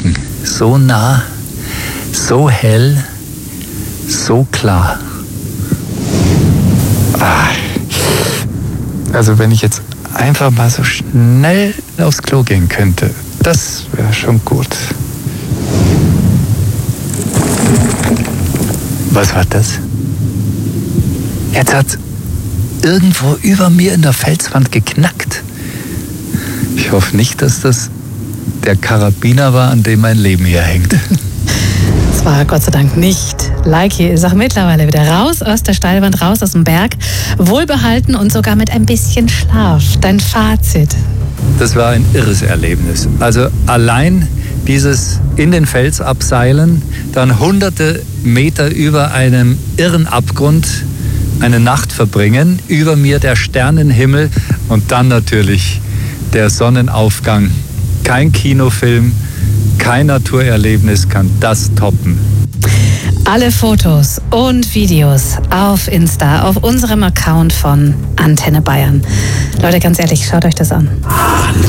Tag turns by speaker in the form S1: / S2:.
S1: Bergen. So nah, so hell, so klar. Also wenn ich jetzt einfach mal so schnell aufs Klo gehen könnte, das wäre schon gut. Was war das? Jetzt hat irgendwo über mir in der Felswand geknackt. Ich hoffe nicht, dass das der Karabiner war, an dem mein Leben hier hängt.
S2: Das war Gott sei Dank nicht. Leiki ist auch mittlerweile wieder raus aus der Steilwand, raus aus dem Berg. Wohlbehalten und sogar mit ein bisschen Schlaf. Dein Fazit?
S1: Das war ein irres Erlebnis. Also allein dieses in den Fels abseilen, dann hunderte Meter über einem irren Abgrund eine Nacht verbringen, über mir der Sternenhimmel und dann natürlich der Sonnenaufgang. Kein Kinofilm, kein Naturerlebnis kann das toppen.
S2: Alle Fotos und Videos auf Insta, auf unserem Account von Antenne Bayern. Leute, ganz ehrlich, schaut euch das an.